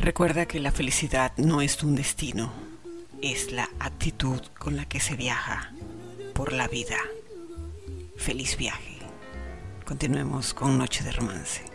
Recuerda que la felicidad no es un destino, es la actitud con la que se viaja por la vida. Feliz viaje. Continuemos con Noche de Romance.